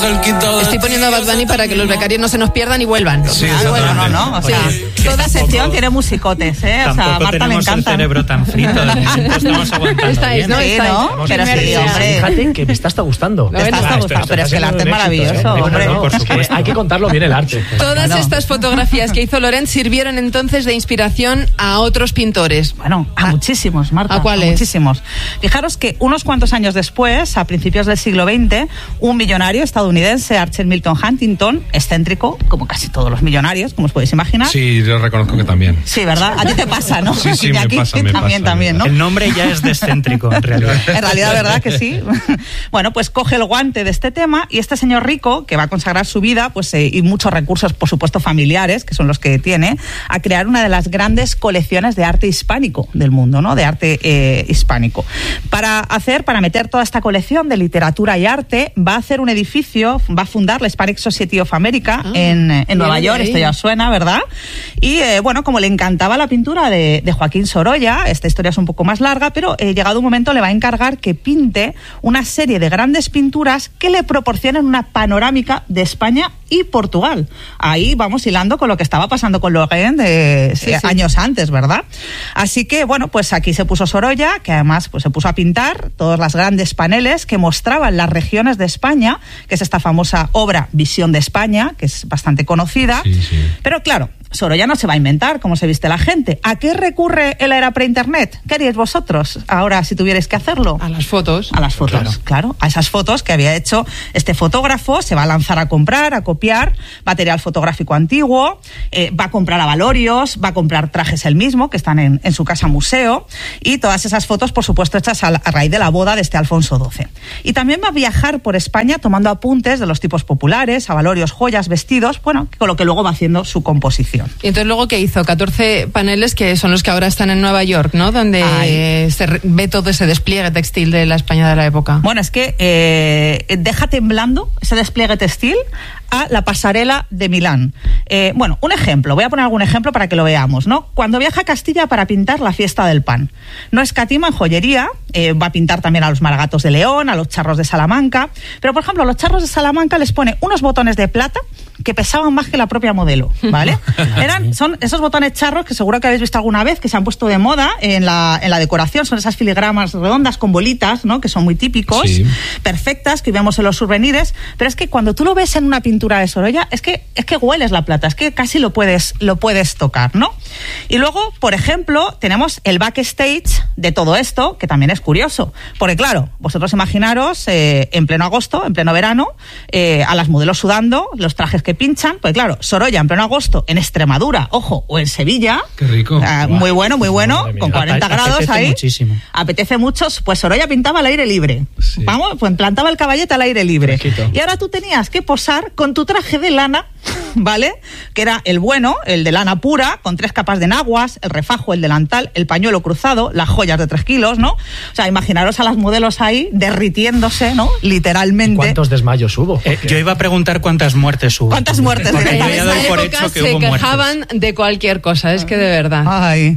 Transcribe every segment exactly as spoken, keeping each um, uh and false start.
Estoy poniendo a Bad Bunny para que los becarios no se nos pierdan y vuelvan. Sí, ah, bueno, no, no. O sea, sí. Toda sección tiene musicotes, ¿eh? O sea, a Marta le encanta. El cerebro tan frito, de momento estamos aguantando. Estáis, ¿no? Sí, ¿no? Pero sí, hombre. Fíjate que me está hasta gustando. Me está hasta gustando, pero es que el arte es maravilloso, ¿eh? hombre. No, no, por supuesto. Hay que contarlo bien el arte. Todas Bueno. estas fotografías que hizo Laurent sirvieron entonces de inspiración a otros pintores. Bueno, a muchísimos, Marta. ¿A cuáles? A muchísimos. Fijaros que unos cuantos años después, a principios del siglo veinte, un millonario estadounidense, Archer Milton Huntington, excéntrico, como casi todos los millonarios, como os podéis imaginar. Sí, yo reconozco que también. Sí, ¿verdad? A ti te pasa, ¿no? Sí, sí, y me aquí pasa, me también, pasa, también, me ¿no? El nombre ya es de excéntrico, en realidad. En realidad, ¿verdad que sí? Bueno, pues coge el guante de este tema y este señor rico, que va a consagrar su vida, pues eh, y muchos recursos, por supuesto, familiares, que son los que tiene, a crear una de las grandes colecciones de arte hispánico del mundo, ¿no? De arte eh, hispánico. Para hacer, para meter toda esta colección de literatura y arte, va a hacer un edificio, va a fundar la Hispanic Society of America Ah, en, en Nueva bien York, ahí. esto ya os suena, ¿verdad? Y eh, bueno, como le encantaba la pintura de, de Joaquín Sorolla, esta historia es un poco más larga, pero eh, llegado un momento le va a encargar que pinte una serie de grandes pinturas que le proporcionen una panorámica de España y Portugal. Ahí vamos hilando con lo que estaba pasando con Laurent de Sí, eh, sí. años antes, ¿verdad? Así que, bueno, pues aquí se puso Sorolla, que además pues se puso a pintar todos los grandes paneles que mostraban las regiones de España, que es esta famosa obra Visión de España, que es bastante conocida. Sí, sí. Pero claro, Sorolla no se va a inventar cómo se viste la gente. ¿A qué recurre en la era pre-internet? ¿Qué haríais vosotros ahora si tuvierais que hacerlo? A las fotos. A las fotos, Claro. claro. A esas fotos que había hecho este fotógrafo, se va a lanzar a comprar, a copiar material fotográfico antiguo, eh, va a comprar avalorios, va a comprar trajes él mismo, que están en, en su casa museo, y todas esas fotos, por supuesto, hechas a, la- a raíz de la boda de este Alfonso doce. Y también va a viajar por España tomando apuntes de los tipos populares, avalorios, joyas, vestidos, bueno, con lo que luego va haciendo su composición. Y entonces luego que hizo catorce paneles que son los que ahora están en Nueva York, ¿no? Donde Ay. se re- ve todo ese despliegue textil de la España de la época. Bueno, es que eh, deja temblando ese despliegue textil a la pasarela de Milán. Eh, bueno, un ejemplo, voy a poner algún ejemplo para que lo veamos, ¿no? Cuando viaja a Castilla para pintar la fiesta del pan, no escatima en joyería, eh, va a pintar también a los maragatos de León, a los charros de Salamanca, pero por ejemplo a los charros de Salamanca les pone unos botones de plata que pesaban más que la propia modelo, ¿vale? Eran, son esos botones charros que seguro que habéis visto alguna vez, que se han puesto de moda en la, en la decoración, son esas filigramas redondas con bolitas, ¿no? Que son muy típicos, Sí. perfectas, que vemos en los souvenirs, pero es que cuando tú lo ves en una pintura de Sorolla, es que, es que hueles la plata, es que casi lo puedes, lo puedes tocar, ¿no? Y luego, por ejemplo, tenemos el backstage de todo esto, que también es curioso, porque claro, vosotros imaginaros eh, en pleno agosto, en pleno verano, eh, a las modelos sudando, los trajes que pinchan, pues claro, Sorolla en pleno agosto, en Extremadura, ojo, o en Sevilla. Qué rico. Ah, Guau. muy bueno, muy bueno, Madre mía. con cuarenta Apetece grados ahí. muchísimo. Apetece mucho, pues Sorolla pintaba al aire libre. Sí. Vamos, pues plantaba el caballete al aire libre. Fresquito. Y ahora tú tenías que posar con tu traje de lana, ¿vale? Que era el bueno, el de lana pura, con tres capas de enaguas, el refajo, el delantal, el pañuelo cruzado, las joyas de tres kilos, ¿no? O sea, imaginaros a las modelos ahí derritiéndose, ¿no? Literalmente. ¿Cuántos desmayos hubo? Eh, Porque- yo iba a preguntar cuántas muertes hubo. ¿Cuántas muertes? Porque yo En había En dado esa por época hecho que se hubo muertes. quejaban de cualquier cosa, es que de verdad. Ay.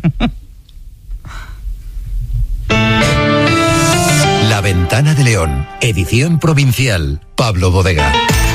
La Ventana de León, edición provincial, Pablo Bodega.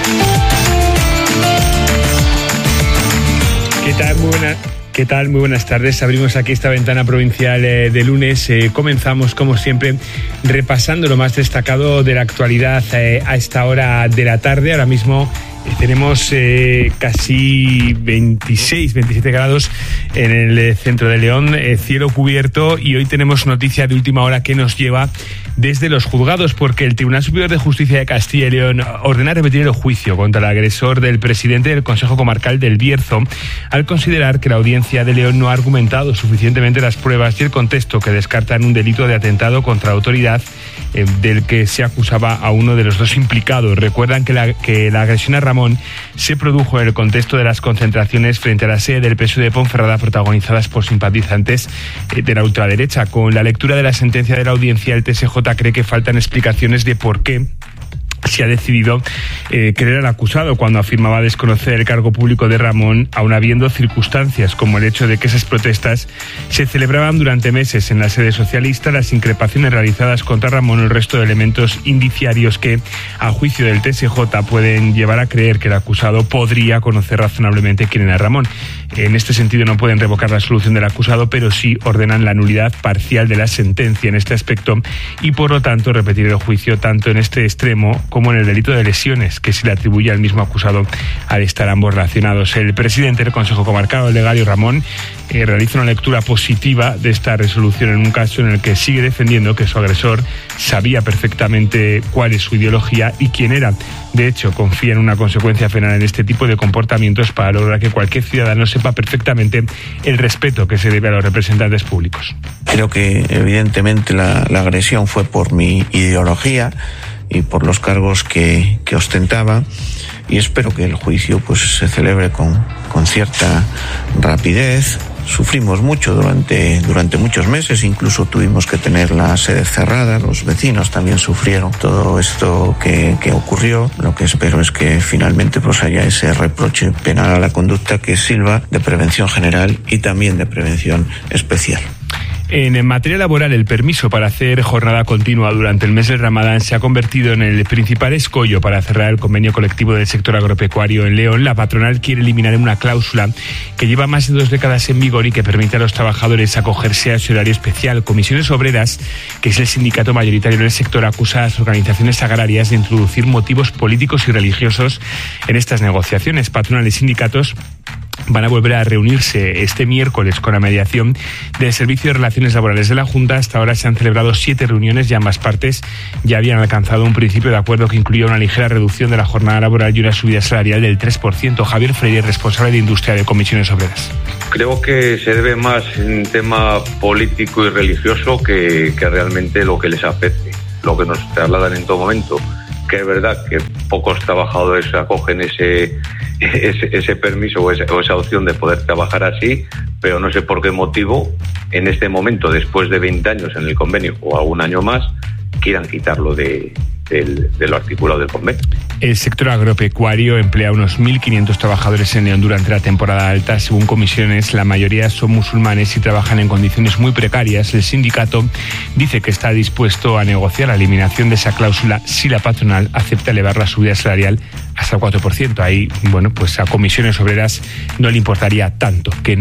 ¿Qué tal? Muy buena- ¿Qué tal? Muy buenas tardes. Abrimos aquí esta ventana provincial eh, de lunes. Eh, comenzamos, como siempre, repasando lo más destacado de la actualidad eh, a esta hora de la tarde. Ahora mismo eh, tenemos eh, casi veintiséis, veintisiete grados en el eh, centro de León, eh, cielo cubierto, y hoy tenemos noticia de última hora que nos lleva desde los juzgados, porque el Tribunal Superior de Justicia de Castilla y León ordena repetir el juicio contra el agresor del presidente del Consejo Comarcal del Bierzo, al considerar que la Audiencia de León no ha argumentado suficientemente las pruebas y el contexto que descartan un delito de atentado contra la autoridad eh, del que se acusaba a uno de los dos implicados. Recuerdan que la, que la agresión a Ramón se produjo en el contexto de las concentraciones frente a la sede del P S O E de Ponferrada, protagonizadas por simpatizantes eh, de la ultraderecha. Con la lectura de la sentencia de la audiencia, el T S J cree que faltan explicaciones de por qué si ha decidido eh, creer al acusado cuando afirmaba desconocer el cargo público de Ramón, aun habiendo circunstancias como el hecho de que esas protestas se celebraban durante meses en la sede socialista, las increpaciones realizadas contra Ramón o el resto de elementos indiciarios que, a juicio del T S J, pueden llevar a creer que el acusado podría conocer razonablemente quién era Ramón. En este sentido no pueden revocar la absolución del acusado, pero sí ordenan la nulidad parcial de la sentencia en este aspecto y, por lo tanto, repetir el juicio tanto en este extremo como en el delito de lesiones, que se le atribuye al mismo acusado al estar ambos relacionados. El presidente del Consejo Comarcal, Olegario Ramón, eh, realiza una lectura positiva de esta resolución en un caso en el que sigue defendiendo que su agresor sabía perfectamente cuál es su ideología y quién era. De hecho, confía en una consecuencia penal en este tipo de comportamientos para lograr que cualquier ciudadano sepa perfectamente el respeto que se debe a los representantes públicos. Creo que evidentemente la, la agresión fue por mi ideología y por los cargos que, que ostentaba, y espero que el juicio pues se celebre con, con cierta rapidez. Sufrimos mucho durante, durante muchos meses, incluso tuvimos que tener la sede cerrada, los vecinos también sufrieron todo esto que, que ocurrió. Lo que espero es que finalmente pues haya ese reproche penal a la conducta que sirva de prevención general y también de prevención especial. En materia laboral, el permiso para hacer jornada continua durante el mes del Ramadán se ha convertido en el principal escollo para cerrar el convenio colectivo del sector agropecuario en León. La patronal quiere eliminar una cláusula que lleva más de dos décadas en vigor y que permite a los trabajadores acogerse a ese horario especial. Comisiones Obreras, que es el sindicato mayoritario del sector, acusa a las organizaciones agrarias de introducir motivos políticos y religiosos en estas negociaciones. Patronal y sindicatos van a volver a reunirse este miércoles con la mediación del Servicio de Relaciones Laborales de la Junta. Hasta ahora se han celebrado siete reuniones y ambas partes ya habían alcanzado un principio de acuerdo que incluía una ligera reducción de la jornada laboral y una subida salarial del tres por ciento. Javier Freire, responsable de Industria de Comisiones Obreras. Creo que se debe más en tema político y religioso que, que realmente lo que les afecte, lo que nos trasladan en todo momento. Que es verdad que pocos trabajadores acogen ese, ese, ese permiso o esa, o esa opción de poder trabajar así, pero no sé por qué motivo en este momento, después de veinte años en el convenio o algún año más, quieran quitarlo de, de, de lo articulado del convenio. El sector agropecuario emplea unos mil quinientos trabajadores en León durante la temporada alta. Según comisiones, la mayoría son musulmanes y trabajan en condiciones muy precarias. El sindicato dice que está dispuesto a negociar la eliminación de esa cláusula si la patronal acepta elevar la subida salarial hasta el cuatro por ciento. Ahí, bueno, pues a Comisiones Obreras no le importaría tanto que